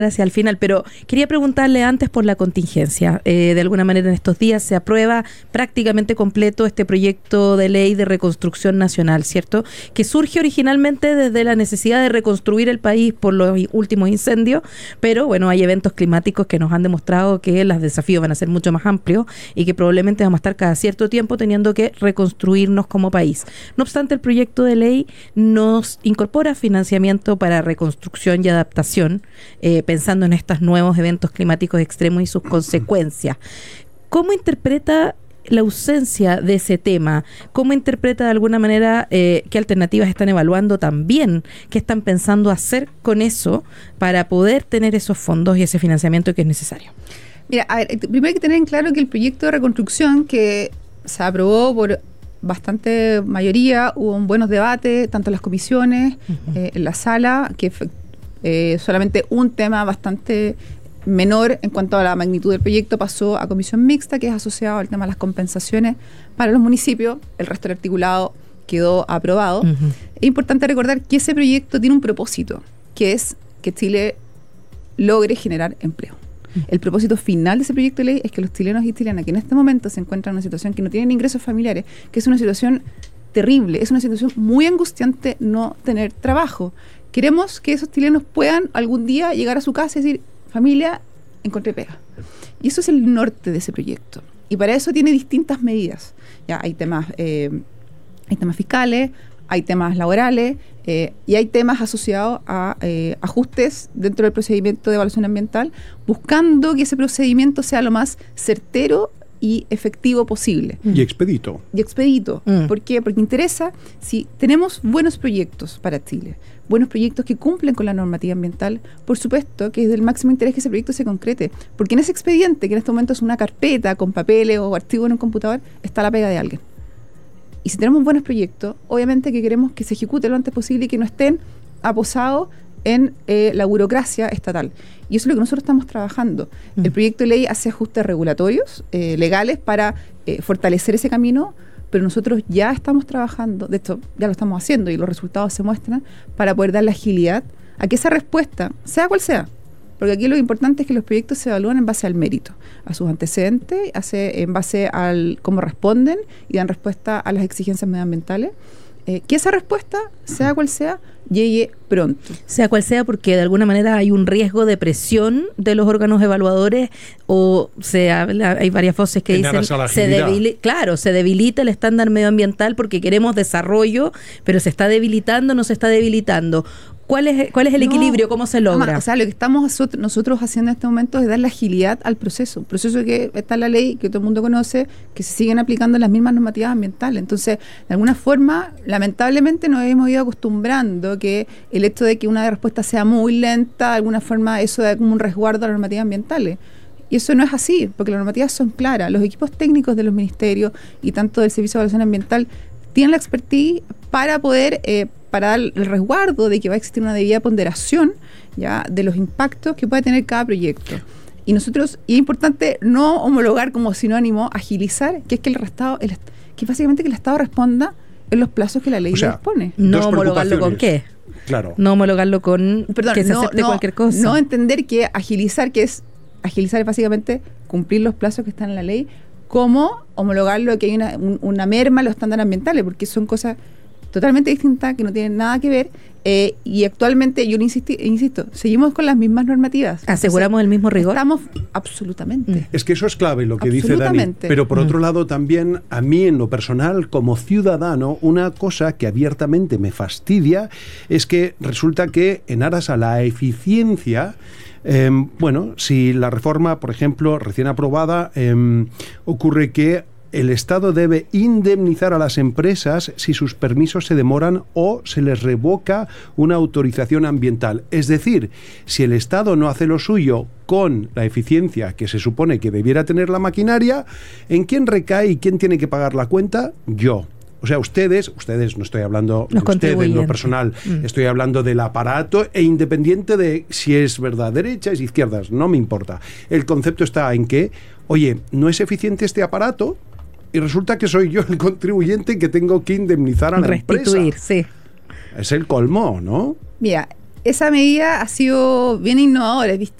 hacia el final, pero quería preguntarle antes por la contingencia. De alguna manera en estos días se aprueba prácticamente completo este proyecto de ley de reconstrucción nacional, ¿cierto? Que surge originalmente desde la necesidad de reconstruir el país por los últimos incendios, pero bueno, hay eventos climáticos que nos han demostrado que los desafíos van a ser mucho más amplios y que probablemente vamos a estar cada cierto tiempo teniendo que reconstruirnos como país. No obstante, el proyecto de ley nos incorpora financiamiento para reconstrucción y adaptación, pensando en estos nuevos eventos climáticos extremos y sus consecuencias. ¿Cómo interpreta la ausencia de ese tema? ¿Cómo interpreta de alguna manera qué alternativas están evaluando también? ¿Qué están pensando hacer con eso para poder tener esos fondos y ese financiamiento que es necesario? Mira, a ver, primero hay que tener en claro que el proyecto de reconstrucción que se aprobó por bastante mayoría, hubo buenos debates, tanto en las comisiones, en la sala, que solamente un tema bastante menor en cuanto a la magnitud del proyecto pasó a comisión mixta, que es asociado al tema de las compensaciones para los municipios. El resto del articulado quedó aprobado. Es importante recordar que ese proyecto tiene un propósito, que es que Chile logre generar empleo. El propósito final de ese proyecto de ley es que los chilenos y chilenas que en este momento se encuentran en una situación que no tienen ingresos familiares, que es una situación terrible, es una situación muy angustiante no tener trabajo. Queremos que esos chilenos puedan algún día llegar a su casa y decir, familia, encontré pega. Y eso es el norte de ese proyecto. Y para eso tiene distintas medidas. Ya hay temas fiscales, hay temas laborales y hay temas asociados a ajustes dentro del procedimiento de evaluación ambiental, buscando que ese procedimiento sea lo más certero y efectivo posible. Y expedito. ¿Por qué? Porque interesa, si tenemos buenos proyectos para Chile, buenos proyectos que cumplen con la normativa ambiental, por supuesto que es del máximo interés que ese proyecto se concrete, porque en ese expediente, que en este momento es una carpeta con papeles o archivos en un computador, está la pega de alguien. Y si tenemos buenos proyectos, obviamente que queremos que se ejecute lo antes posible y que no estén aposados en la burocracia estatal. Y eso es lo que nosotros estamos trabajando. El proyecto de ley hace ajustes regulatorios, legales, para fortalecer ese camino, pero nosotros ya estamos trabajando, de hecho ya lo estamos haciendo y los resultados se muestran, para poder dar la agilidad a que esa respuesta, sea cual sea, porque aquí lo importante es que los proyectos se evalúan en base al mérito, a sus antecedentes, en base al cómo responden y dan respuesta a las exigencias medioambientales, que esa respuesta, sea cual sea, llegue pronto. Sea cual sea, porque de alguna manera hay un riesgo de presión de los órganos evaluadores, o hay varias voces que dicen se debilita el estándar medioambiental porque queremos desarrollo, pero se está debilitando, no se está debilitando. ¿Cuál es el equilibrio? ¿Cómo se logra? O sea, lo que estamos nosotros haciendo en este momento es dar la agilidad al proceso. Proceso que está en la ley, que todo el mundo conoce, que se siguen aplicando las mismas normativas ambientales. Entonces, de alguna forma, lamentablemente nos hemos ido acostumbrando que el hecho de que una respuesta sea muy lenta, de alguna forma eso da como un resguardo a las normativas ambientales. Y eso no es así, porque las normativas son claras. Los equipos técnicos de los ministerios y tanto del Servicio de Evaluación Ambiental tienen la expertise para poder para dar el resguardo de que va a existir una debida ponderación ya de los impactos que puede tener cada proyecto. Y es importante no homologar como sinónimo agilizar, que es que que básicamente que el Estado responda en los plazos que la ley dispone. No homologarlo con qué. Claro. No homologarlo con que se acepte cualquier cosa. No entender que agilizar es básicamente cumplir los plazos que están en la ley, como homologarlo que hay una merma en los estándares ambientales, porque son cosas totalmente distintas, que no tienen nada que ver, y actualmente, yo insisto, seguimos con las mismas normativas. ¿Aseguramos el mismo rigor? Estamos, absolutamente. Es que eso es clave, lo que dice Dani. Pero por otro lado también, a mí en lo personal, como ciudadano, una cosa que abiertamente me fastidia es que resulta que en aras a la eficiencia, si la reforma, por ejemplo, recién aprobada, ocurre que el Estado debe indemnizar a las empresas si sus permisos se demoran o se les revoca una autorización ambiental. Es decir, si el Estado no hace lo suyo con la eficiencia que se supone que debiera tener la maquinaria, ¿en quién recae y quién tiene que pagar la cuenta? Yo. O sea, ustedes, no estoy hablando de usted en lo personal, estoy hablando del aparato, e independiente de si es verdad, derechas, izquierdas, no me importa. El concepto está en que, oye, no es eficiente este aparato, y resulta que soy yo el contribuyente que tengo que indemnizar a la empresa. Sí. Es el colmo, ¿no? Mira, esa medida ha sido bien innovadora, es